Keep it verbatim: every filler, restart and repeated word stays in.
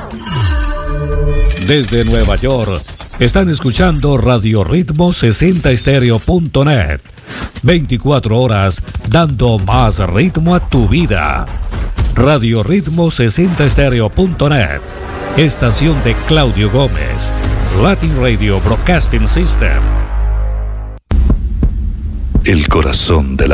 Desde Nueva York, están escuchando Radio Ritmo sesenta Estéreo punto net. veinticuatro horas dando más ritmo a tu vida. Radio Ritmo sesenta Estéreo punto net. Estación de Claudio Gómez. Latin Radio Broadcasting System. El corazón de la